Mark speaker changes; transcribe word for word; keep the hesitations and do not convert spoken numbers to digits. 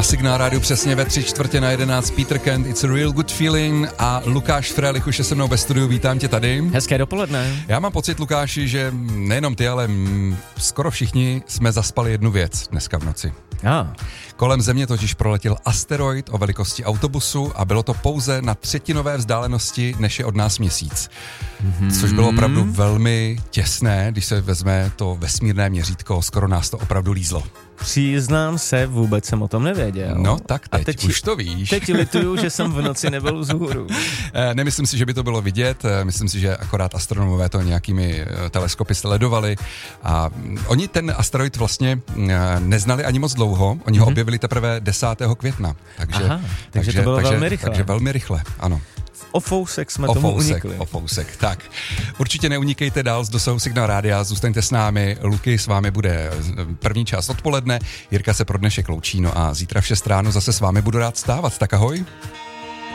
Speaker 1: Signál rádiu přesně ve tři čtvrtě na jedenáct. Peter Kent, It's a Real Good Feeling a Lukáš Frélich už je se mnou ve studiu. Vítám tě tady.
Speaker 2: Hezké dopoledne.
Speaker 1: Já mám pocit, Lukáši, že nejenom ty, ale skoro všichni jsme zaspali jednu věc dneska v noci.
Speaker 2: Ah.
Speaker 1: Kolem Země totiž proletěl asteroid o velikosti autobusu a bylo to pouze na třetinové vzdálenosti, než je od nás Měsíc. Mm-hmm. Což bylo opravdu velmi těsné, když se vezme to vesmírné měřítko, skoro nás to opravdu lízlo.
Speaker 2: Přiznám se, vůbec jsem o tom nevěděl.
Speaker 1: No tak teď,
Speaker 2: teď
Speaker 1: už to víš.
Speaker 2: Teď lituju, že jsem v noci nebyl vzhůru.
Speaker 1: Nemyslím si, že by to bylo vidět, myslím si, že akorát astronomové to nějakými teleskopy sledovali a oni ten asteroid vlastně neznali ani moc dlouho, oni ho mm-hmm. objevili teprve desátého května. Takže,
Speaker 2: Aha, takže, takže to bylo takže, velmi rychle.
Speaker 1: Takže velmi rychle, ano.
Speaker 2: O fousek jsme
Speaker 1: o
Speaker 2: tomu
Speaker 1: fousek,
Speaker 2: unikli.
Speaker 1: O fousek, tak. Určitě neunikejte dál z dosahu Signál rádia, zůstaňte s námi, Luky s vámi bude první část odpoledne, Jirka se pro dnešek loučí, no a zítra v šest ráno zase s vámi budu rád stávat, tak ahoj.